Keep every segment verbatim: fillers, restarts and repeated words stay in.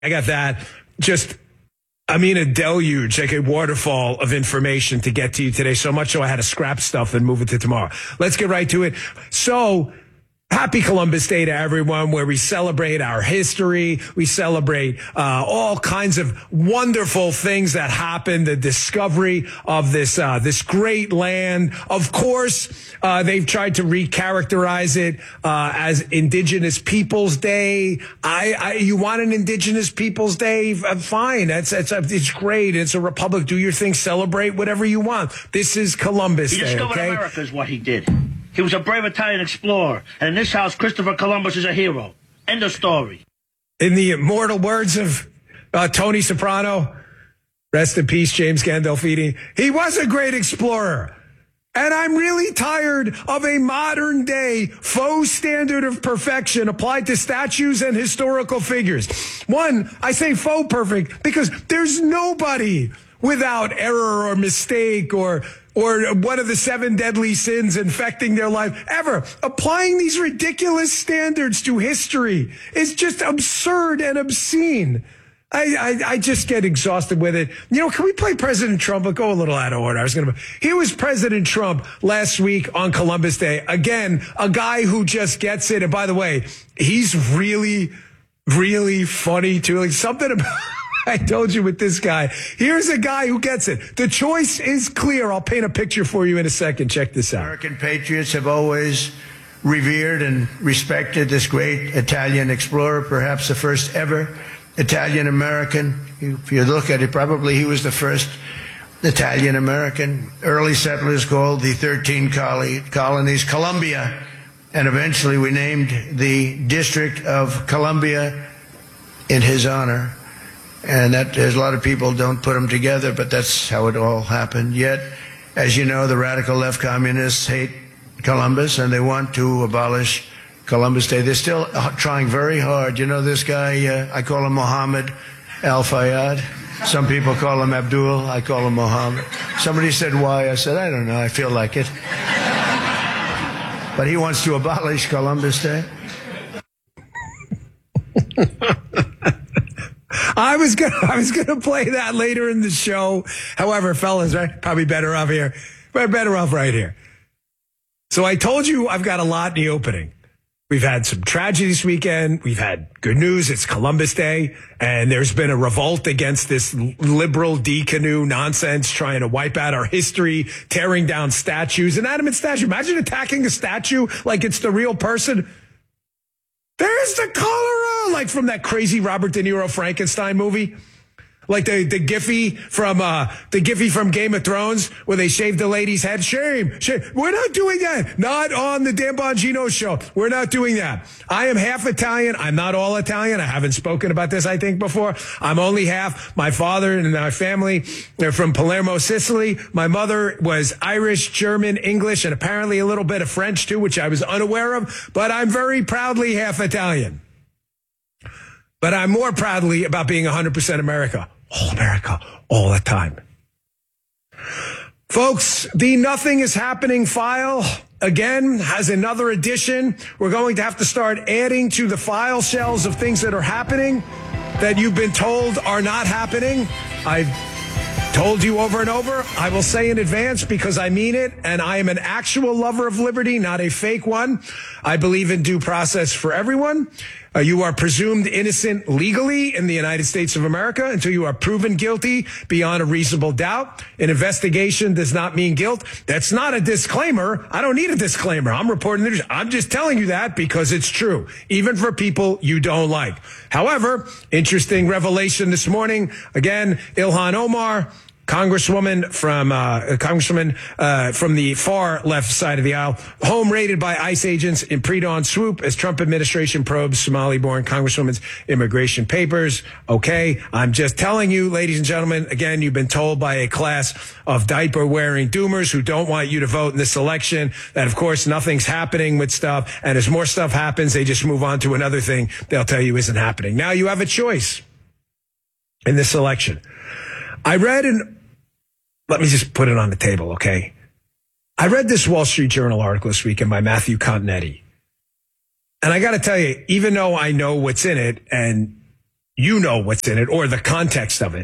I got that. Just, I mean, a deluge, like a waterfall of information to get to you today. So much so I had to scrap stuff and move it to tomorrow. Let's get right to it. So, happy Columbus Day to everyone, where we celebrate our history. We celebrate uh, all kinds of wonderful things that happened, the discovery of this uh, this great land. Of course, uh, they've tried to recharacterize it uh, as Indigenous Peoples Day. I, I, you want an Indigenous Peoples Day? Fine. That's, that's it's great. It's a republic. Do your thing. Celebrate whatever you want. This is Columbus Day, okay? He discovered America is what he did. He was a brave Italian explorer, and in this house, Christopher Columbus is a hero. End of story. In the immortal words of uh, Tony Soprano, rest in peace, James Gandolfini, he was a great explorer. And I'm really tired of a modern day faux standard of perfection applied to statues and historical figures. One, I say faux perfect because there's nobody without error or mistake or or one of the seven deadly sins infecting their life ever. Applying these ridiculous standards to history is just absurd and obscene. I, I, I just get exhausted with it. You know, can we play President Trump? I'll go a little out of order. I was going to. Here was President Trump last week on Columbus Day. Again, a guy who just gets it. And by the way, he's really, really funny too. Like something about. I told you with this guy. Here's a guy who gets it. The choice is clear. I'll paint a picture for you in a second. Check this out. American patriots have always revered and respected this great Italian explorer, perhaps the first ever Italian-American. If you look at it, probably he was the first Italian-American. Early settlers called the thirteen colonies Columbia, and eventually we named the District of Columbia in his honor. And that there's a lot of people don't put them together, but that's how it all happened. Yet, as you know, the radical left communists hate Columbus and they want to abolish Columbus Day. They're still trying very hard. You know this guy, uh, I call him Mohammed Al-Fayed. Some people call him Abdul. I call him Mohammed. Somebody said why? I said, I don't know. I feel like it. But he wants to abolish Columbus Day. I was gonna, I was gonna play that later in the show. However, fellas, right? Probably better off here. We're better off right here. So I told you I've got a lot in the opening. We've had some tragedy this weekend. We've had good news. It's Columbus Day, and there's been a revolt against this liberal D-canoe nonsense trying to wipe out our history, tearing down statues, inanimate statue. Imagine attacking a statue like it's the real person. There's the cholera, like from that crazy Robert De Niro Frankenstein movie. Like the, the Giphy from, uh, the Giphy from Game of Thrones where they shaved the lady's head. Shame, shame. We're not doing that. Not on the Dan Bongino show. We're not doing that. I am half Italian. I'm not all Italian. I haven't spoken about this, I think, before. I'm only half. My father and my family are from Palermo, Sicily. My mother was Irish, German, English, and apparently a little bit of French too, which I was unaware of. But I'm very proudly half Italian. But I'm more proudly about being one hundred percent America. All America, all the time. Folks, the Nothing is Happening file, again, has another edition. We're going to have to start adding to the file shells of things that are happening that you've been told are not happening. I've told you over and over. I will say in advance because I mean it, and I am an actual lover of liberty, not a fake one. I believe in due process for everyone. Uh, you are presumed innocent legally in the United States of America until you are proven guilty beyond a reasonable doubt. An investigation does not mean guilt. That's not a disclaimer. I don't need a disclaimer. I'm reporting the news. I'm just telling you that because it's true, even for people you don't like. However, interesting revelation this morning. Again, Ilhan Omar, Congresswoman from uh, Congresswoman uh, from the far left side of the aisle, home raided by ICE agents in pre-dawn swoop as Trump administration probes Somali-born Congresswoman's immigration papers. Okay, I'm just telling you, ladies and gentlemen, again, you've been told by a class of diaper-wearing doomers who don't want you to vote in this election that, of course, nothing's happening with stuff, and as more stuff happens, they just move on to another thing they'll tell you isn't happening. Now you have a choice in this election. I read in Let me just put it on the table, okay? I read this Wall Street Journal article this weekend by Matthew Continetti. And I got to tell you, even though I know what's in it, and you know what's in it or the context of it.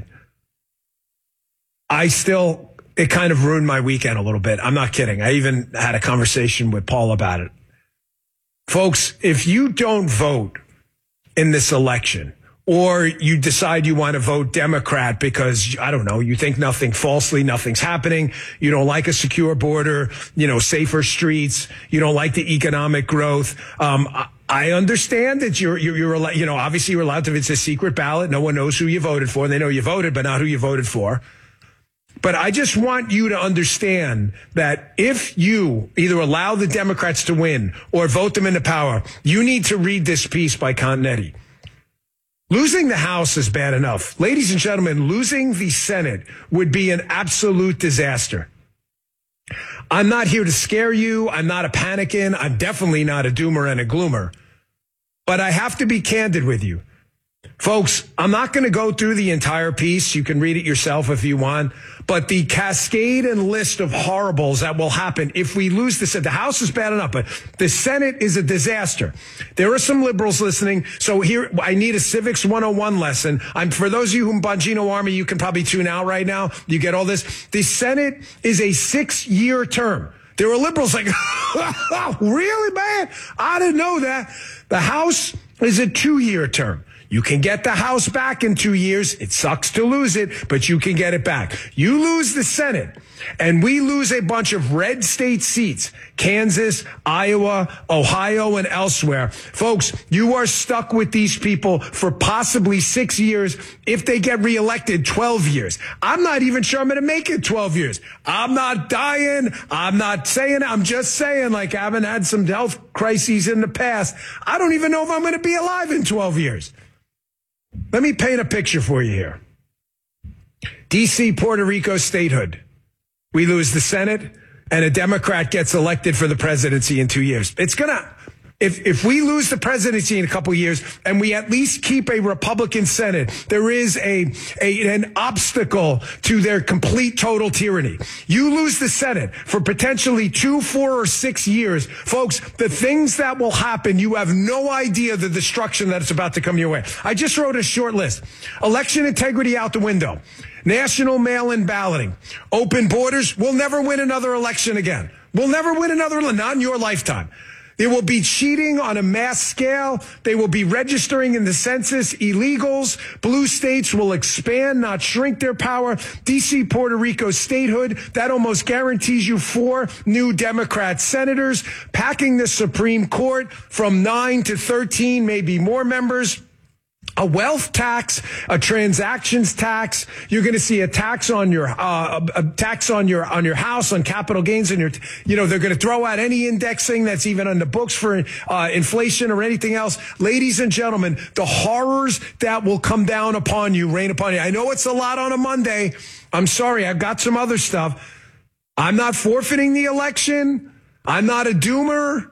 I still, it kind of ruined my weekend a little bit. I'm not kidding. I even had a conversation with Paul about it. Folks, if you don't vote in this election, or you decide you want to vote Democrat because, I don't know, you think nothing falsely, nothing's happening, you don't like a secure border, you know, safer streets, you don't like the economic growth. Um, I understand that you're, you're, you're, you know, obviously you're allowed to, it's a secret ballot. No one knows who you voted for. They know you voted, but not who you voted for. But I just want you to understand that if you either allow the Democrats to win or vote them into power, you need to read this piece by Continetti. Losing the House is bad enough. Ladies and gentlemen, losing the Senate would be an absolute disaster. I'm not here to scare you. I'm not a panicking. I'm definitely not a doomer and a gloomer. But I have to be candid with you. Folks, I'm not going to go through the entire piece. You can read it yourself if you want. But the cascade and list of horribles that will happen if we lose the Senate. The House is bad enough, but the Senate is a disaster. There are some liberals listening. So here, I need a Civics one oh one lesson. I'm, for those of you who Bongino Army, you can probably tune out right now. You get all this. The Senate is a six-year term. There are liberals like, really, man? I didn't know that. The House is a two-year term. You can get the House back in two years. It sucks to lose it, but you can get it back. You lose the Senate, and we lose a bunch of red state seats, Kansas, Iowa, Ohio, and elsewhere. Folks, you are stuck with these people for possibly six years. If they get reelected, twelve years. I'm not even sure I'm going to make it twelve years. I'm not dying. I'm not saying, I'm just saying, like, I haven't had some health crises in the past. I don't even know if I'm going to be alive in twelve years. Let me paint a picture for you here. D C, Puerto Rico statehood. We lose the Senate, and a Democrat gets elected for the presidency in two years. It's going to, if if we lose the presidency in a couple of years, and we at least keep a Republican Senate, there is a, a an obstacle to their complete total tyranny. You lose the Senate for potentially two, four, or six years. Folks, the things that will happen, you have no idea the destruction that's about to come your way. I just wrote a short list. Election integrity out the window. National mail-in balloting. Open borders. We'll never win another election again. We'll never win another, not in your lifetime. There will be cheating on a mass scale. They will be registering in the census illegals. Blue states will expand, not shrink their power. D C, Puerto Rico statehood, that almost guarantees you four new Democrat senators, packing the Supreme Court from nine to thirteen, maybe more members. A wealth tax, a transactions tax. You're going to see a tax on your, uh, a tax on your, on your house, on capital gains, and your, you know, they're going to throw out any indexing that's even on the books for, uh, inflation or anything else. Ladies and gentlemen, the horrors that will come down upon you, rain upon you. I know it's a lot on a Monday. I'm sorry. I've got some other stuff. I'm not forfeiting the election. I'm not a doomer.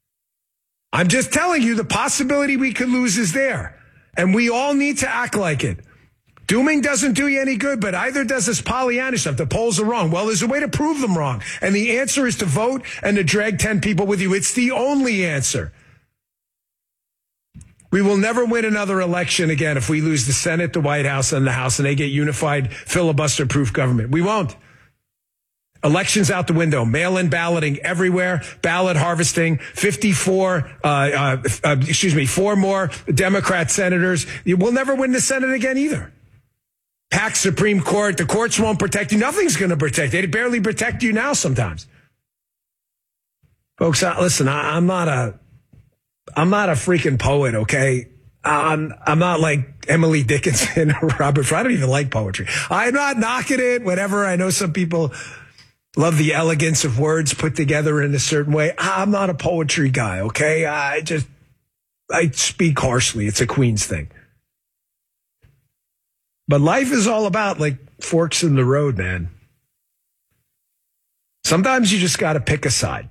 I'm just telling you the possibility we could lose is there. And we all need to act like it. Dooming doesn't do you any good, but either does this Pollyanna stuff. The polls are wrong. Well, there's a way to prove them wrong. And the answer is to vote and to drag ten people with you. It's the only answer. We will never win another election again if we lose the Senate, the White House, and the House, and they get unified filibuster-proof government. We won't. Elections out the window, mail-in balloting everywhere, ballot harvesting, fifty-four, uh, uh, uh, excuse me, four more Democrat senators. We'll never win the Senate again either. Packed Supreme Court, the courts won't protect you. Nothing's going to protect you. They barely protect you now sometimes. Folks, uh, listen, I, I'm not a, I'm not a freaking poet, okay? I'm, I'm not like Emily Dickinson or Robert Frost. I don't even like poetry. I'm not knocking it, whatever. I know some people love the elegance of words put together in a certain way. I'm not a poetry guy, okay? I just, I speak harshly. It's a Queens thing. But life is all about, like, forks in the road, man. Sometimes you just got to pick a side.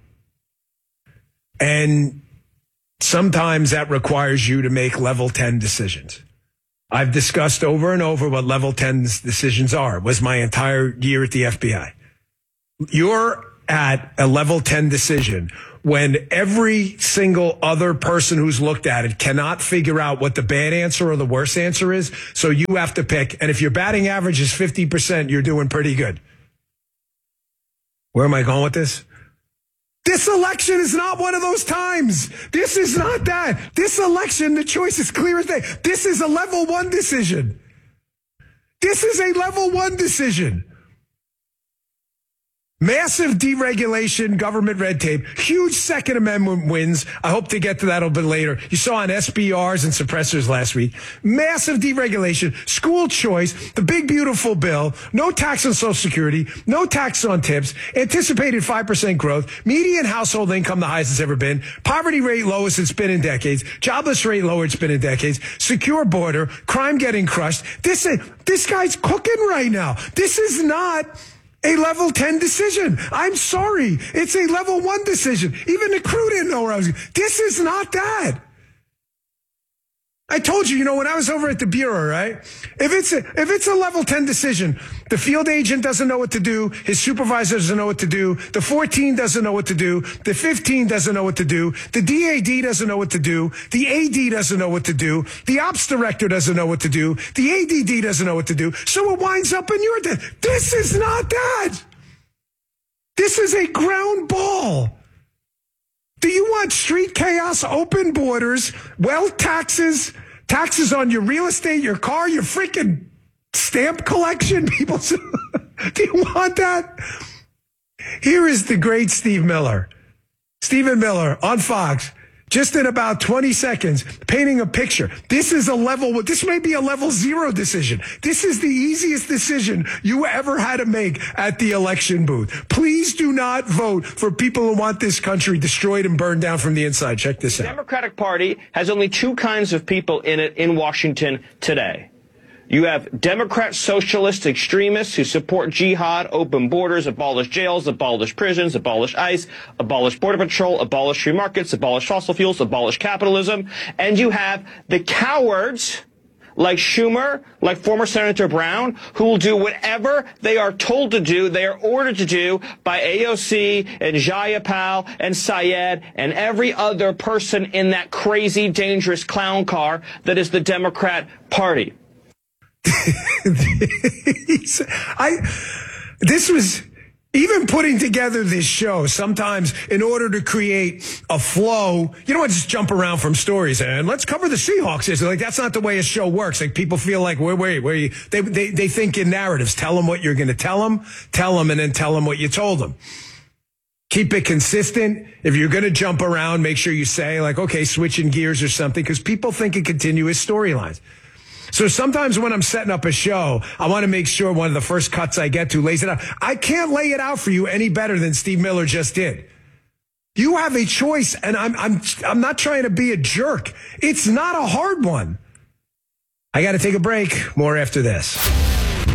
And sometimes that requires you to make level ten decisions. I've discussed over and over what level ten decisions are. It was my entire year at the F B I. Your at a level ten decision when every single other person who's looked at it cannot figure out what the bad answer or the worst answer is. So you have to pick. And if your batting average is fifty percent, you're doing pretty good. Where am I going with this? This election is not one of those times. This is not that. This election, the choice is clear as day. This is a level one decision. This is a level one decision. Massive deregulation, government red tape, huge Second Amendment wins. I hope to get to that a little bit later. You saw on S B Rs and suppressors last week. Massive deregulation, school choice, the big beautiful bill, no tax on Social Security, no tax on tips, anticipated five percent growth, median household income the highest it's ever been, poverty rate lowest it's been in decades, jobless rate lower it's been in decades, secure border, crime getting crushed. This is, this guy's cooking right now. This is not a level ten decision. I'm sorry. It's a level one decision. Even the crew didn't know where I was going. This is not that. I told you, you know, when I was over at the Bureau, right? If it's a, if it's a level ten decision, the field agent doesn't know what to do. His supervisor doesn't know what to do. The fourteen doesn't know what to do. The fifteen doesn't know what to do. The D A D doesn't know what to do. The A D doesn't know what to do. The ops director doesn't know what to do. The A D D doesn't know what to do. So it winds up in your desk. This is not that. This is a ground ball. Do you want street chaos, open borders, wealth taxes, taxes on your real estate, your car, your freaking stamp collection? People, do you want that? Here is the great Steve Miller. Stephen Miller on Fox, just in about twenty seconds, painting a picture. This is a level, this may be a level zero decision. This is the easiest decision you ever had to make at the election booth. Please do not vote for people who want this country destroyed and burned down from the inside. Check this out. The Democratic Party has only two kinds of people in it in Washington today. You have Democrat socialist extremists who support jihad, open borders, abolish jails, abolish prisons, abolish ICE, abolish border patrol, abolish free markets, abolish fossil fuels, abolish capitalism. And you have the cowards like Schumer, like former Senator Brown, who will do whatever they are told to do, they are ordered to do by A O C and Jayapal and Syed and every other person in that crazy, dangerous clown car that is the Democrat Party. I, this was, even putting together this show, sometimes in order to create a flow, you don't want to just jump around from stories and let's cover the Seahawks. It's like, that's not the way a show works. Like, people feel like, wait, wait, where you, they, they, they think in narratives. Tell them what you're going to tell them, tell them, and then tell them what you told them. Keep it consistent. If you're going to jump around, make sure you say like, okay, switching gears or something, because people think in continuous storylines. So sometimes when I'm setting up a show, I want to make sure one of the first cuts I get to lays it out. I can't lay it out for you any better than Steve Miller just did. You have a choice, and I'm I'm I'm not trying to be a jerk. It's not a hard one. I got to take a break. More after this.